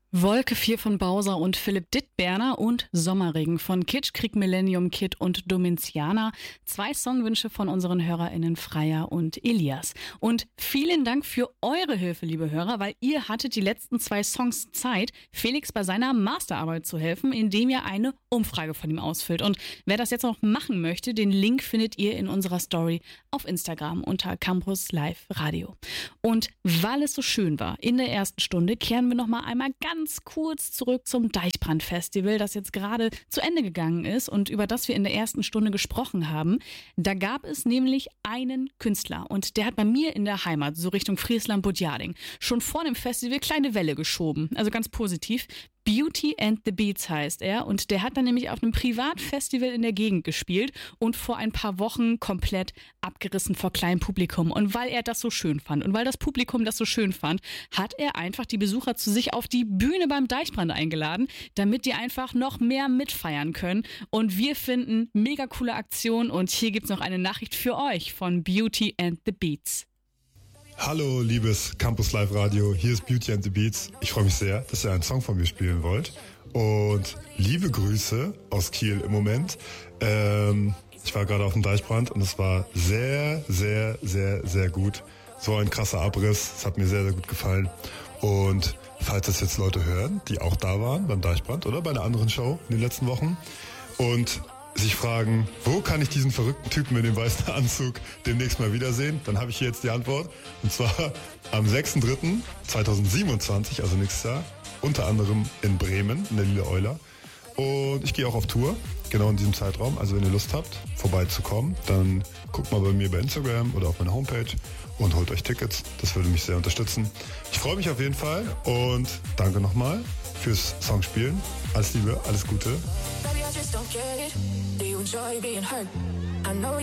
Wolke 4 von Bowser und Philipp Dittberner und Sommerregen von Kitschkrieg, Millennium Kid und Dominziana. 2 Songwünsche von unseren HörerInnen Freya und Elias. Und vielen Dank für eure Hilfe, liebe Hörer, weil ihr hattet die letzten 2 Songs Zeit, Felix bei seiner Masterarbeit zu helfen, indem ihr eine Umfrage von ihm ausfüllt. Und wer das jetzt noch machen möchte, den Link findet ihr in unserer Story auf Instagram unter Campus Live Radio. Und weil es so schön war, in der ersten Stunde kehren wir noch mal einmal ganz kurz zurück zum Deichbrand-Festival, das jetzt gerade zu Ende gegangen ist und über das wir in der ersten Stunde gesprochen haben. Da gab es nämlich einen Künstler und der hat bei mir in der Heimat, so Richtung Friesland-Budjading, schon vor dem Festival kleine Welle geschoben, also ganz positiv. Beauty and the Beats heißt er und der hat dann nämlich auf einem Privatfestival in der Gegend gespielt und vor ein paar Wochen komplett abgerissen vor kleinem Publikum. Und weil er das so schön fand und weil das Publikum das so schön fand, hat er einfach die Besucher zu sich auf die Bühne beim Deichbrand eingeladen, damit die einfach noch mehr mitfeiern können. Und wir finden mega coole Aktion und hier gibt's noch eine Nachricht für euch von Beauty and the Beats. Hallo, liebes Campus Live Radio, hier ist Beauty and the Beats. Ich freue mich sehr, dass ihr einen Song von mir spielen wollt. Und liebe Grüße aus Kiel im Moment. Ich war gerade auf dem Deichbrand und es war sehr, sehr, sehr, sehr gut. So ein krasser Abriss, es hat mir sehr, sehr gut gefallen. Und falls das jetzt Leute hören, die auch da waren beim Deichbrand oder bei einer anderen Show in den letzten Wochen und sich fragen, wo kann ich diesen verrückten Typen in dem weißen Anzug demnächst mal wiedersehen? Dann habe ich hier jetzt die Antwort. Und zwar am 6.3.2027, also nächstes Jahr, unter anderem in Bremen, in der Lille Euler. Und ich gehe auch auf Tour, genau in diesem Zeitraum. Also wenn ihr Lust habt, vorbeizukommen, dann guckt mal bei mir bei Instagram oder auf meiner Homepage und holt euch Tickets. Das würde mich sehr unterstützen. Ich freue mich auf jeden Fall und danke nochmal fürs Songspielen. Alles Liebe, alles Gute. Baby, I just don't get it. Do you enjoy being hurt? I know